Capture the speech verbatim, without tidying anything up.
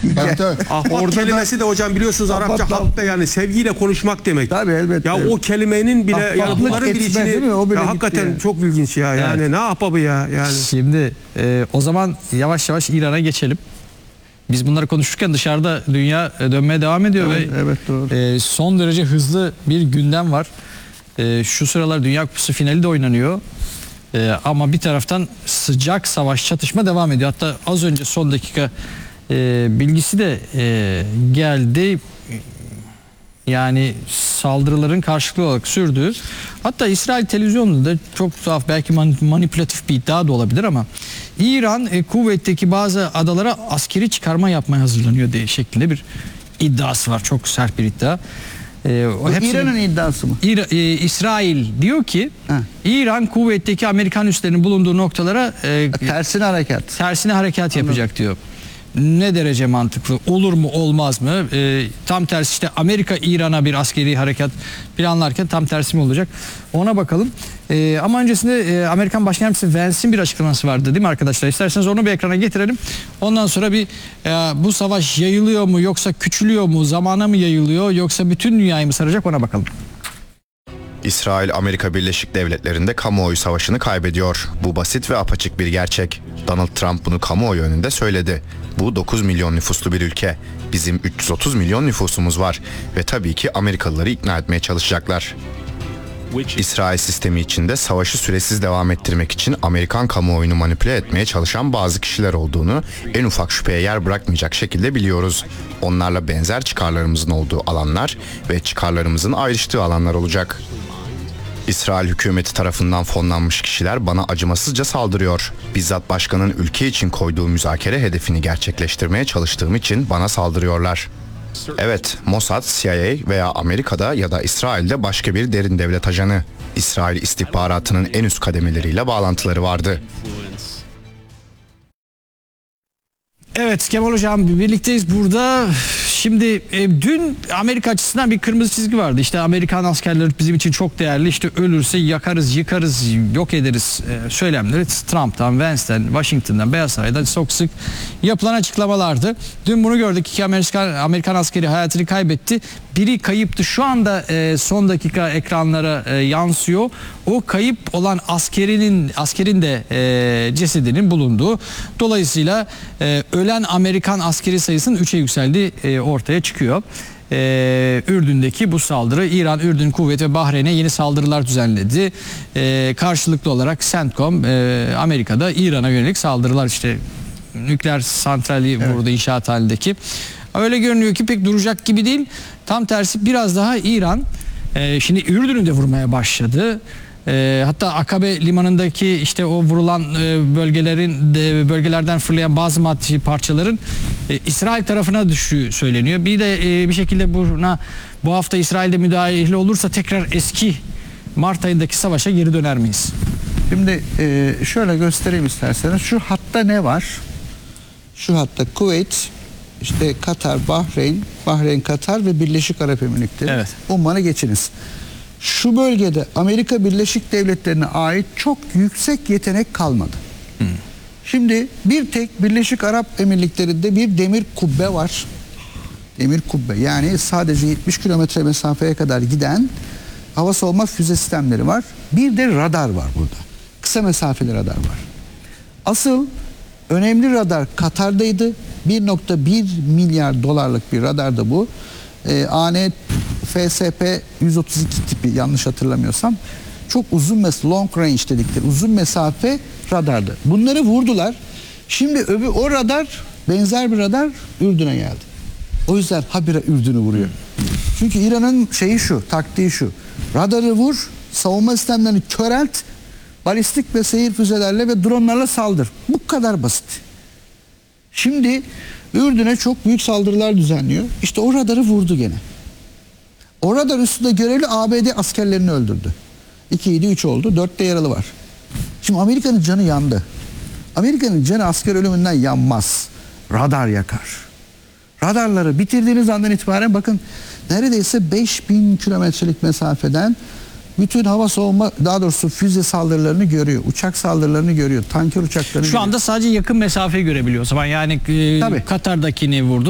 Tabii, tabii. Ahbap kelimesi de hocam biliyorsunuz Arapça hakta, yani sevgiyle konuşmak demek. Tabii, elbette. Ya o kelimenin bile Ahbaplık yani bunların bile etme, değil mi? içini O bile ya gitti hakikaten yani. çok ilginç ya. Yani Evet. ne ahbabı ya yani. Şimdi e, o zaman yavaş yavaş İran'a geçelim. Biz bunları konuşurken dışarıda dünya e, dönmeye devam ediyor Evet, ve evet, doğru. e, son derece hızlı bir gündem var. E, şu sıralar Dünya Kupası finali de oynanıyor. E, ama bir taraftan sıcak savaş, çatışma devam ediyor. Hatta az önce son dakika e, bilgisi de e, geldi. Yani saldırıların karşılıklı olarak sürdüğü, hatta İsrail televizyonunda çok tuhaf, belki manipülatif bir iddia da olabilir ama İran e, Kuveyt'teki bazı adalara askeri çıkarma yapmaya hazırlanıyor diye şeklinde bir iddiası var. Çok sert bir iddia. E, o hepsini- İran'ın iddiası mı? İra- e, İsrail diyor ki Ha. İran Kuveyt'teki Amerikan üslerinin bulunduğu noktalara e, Tersine harekat. tersine harekat yapacak diyor. Ne derece mantıklı? Olur mu olmaz mı? Ee, tam tersi, işte Amerika İran'a bir askeri harekat planlarken tam tersi mi olacak? Ona bakalım. Ee, ama öncesinde e, Amerikan Başkan Yardımcısı Vance'in bir açıklaması vardı değil mi arkadaşlar? İsterseniz onu bir ekrana getirelim. Ondan sonra bir e, bu savaş yayılıyor mu yoksa küçülüyor mu? Zamana mı yayılıyor yoksa bütün dünyayı mı saracak, ona bakalım. İsrail, Amerika Birleşik Devletleri'nde kamuoyu savaşını kaybediyor. Bu basit ve apaçık bir gerçek. Donald Trump bunu kamuoyu önünde söyledi. Bu dokuz milyon nüfuslu bir ülke. Bizim üç yüz otuz milyon nüfusumuz var ve tabii ki Amerikalıları ikna etmeye çalışacaklar. İsrail sistemi içinde savaşı süresiz devam ettirmek için Amerikan kamuoyunu manipüle etmeye çalışan bazı kişiler olduğunu en ufak şüpheye yer bırakmayacak şekilde biliyoruz. Onlarla benzer çıkarlarımızın olduğu alanlar ve çıkarlarımızın ayrıştığı alanlar olacak. İsrail hükümeti tarafından fonlanmış kişiler bana acımasızca saldırıyor. Bizzat başkanın ülke için koyduğu müzakere hedefini gerçekleştirmeye çalıştığım için bana saldırıyorlar. Evet, Mossad, C I A veya Amerika'da ya da İsrail'de başka bir derin devlet ajanı. İsrail istihbaratının en üst kademeleriyle bağlantıları vardı. Evet Kemal Hocam, birlikteyiz burada. Şimdi e, dün Amerika açısından bir kırmızı çizgi vardı. İşte Amerikan askerleri bizim için çok değerli. İşte ölürse yakarız, yıkarız, yok ederiz e, söylemleri Trump'tan, Vance'den, Washington'dan, Beyaz Saray'dan çok sık yapılan açıklamalardı. Dün bunu gördük. İki Amerikan, Amerikan askeri hayatını kaybetti. Biri kayıptı. Şu anda e, son dakika ekranlara e, yansıyor. O kayıp olan askerinin askerin de e, cesedinin bulunduğu. Dolayısıyla e, ölen Amerikan askeri sayısının üçe yükseldiği e, ortaya çıkıyor. Ee, Ürdün'deki bu saldırı, İran, Ürdün, Kuveyt ve Bahreyn'e yeni saldırılar düzenledi. Ee, karşılıklı olarak CENTCOM e, Amerika'da İran'a yönelik saldırılar, işte nükleer santrali Evet. vurdu, inşaat halindeki. Öyle görünüyor ki pek duracak gibi değil. Tam tersi, biraz daha İran e, şimdi Ürdün'ü de vurmaya başladı. E, hatta Akabe limanındaki işte o vurulan e, bölgelerin de, bölgelerden fırlayan bazı maddi parçaların e, İsrail tarafına düştüğü söyleniyor. Bir de e, bir şekilde buna bu hafta İsrail'de müdahale olursa tekrar eski Mart ayındaki savaşa geri döner miyiz? Şimdi e, şöyle göstereyim isterseniz. Şu hatta ne var? Şu hatta Kuveyt, işte Katar, Bahreyn, Bahreyn, Katar ve Birleşik Arap Emirlikleri. Evet. Umman'ı geçiniz. Şu bölgede Amerika Birleşik Devletleri'ne ait çok yüksek yetenek kalmadı. Hmm. Şimdi bir tek Birleşik Arap Emirlikleri'nde bir demir kubbe var. Demir kubbe, yani sadece yetmiş kilometre mesafeye kadar giden hava savunma füze sistemleri var. Bir de radar var burada. Kısa mesafeli radar var. Asıl önemli radar Katar'daydı. bir nokta bir milyar dolarlık bir radardı bu. Ee, A N F S P yüz otuz iki tipi, yanlış hatırlamıyorsam. Çok uzun mesafe, long range dedikleri uzun mesafe radardı. Bunları vurdular. Şimdi öbür o radar, benzer bir radar Ürdün'e geldi. O yüzden habire Ürdün'ü vuruyor. Çünkü İran'ın şeyi şu, taktiği şu. Radarı vur, savunma sistemlerini körelt, balistik ve seyir füzelerle ve dronlarla saldır. Bu kadar basit. Şimdi Ürdün'e çok büyük saldırılar düzenliyor. İşte o radarı vurdu gene. O radar üstünde görevli A B D askerlerini öldürdü. iki idi üç oldu. dörtte yaralı var. Şimdi Amerika'nın canı yandı. Amerika'nın canı asker ölümünden yanmaz. Radar yakar. Radarları bitirdiğiniz andan itibaren bakın neredeyse beş bin kilometrelik mesafeden bütün hava savunma, daha doğrusu füze saldırılarını görüyor. Uçak saldırılarını görüyor. Tanker uçaklarını Şu görüyor. anda sadece yakın mesafeyi görebiliyor o zaman. Yani e, Tabii. Katar'dakini vurdu.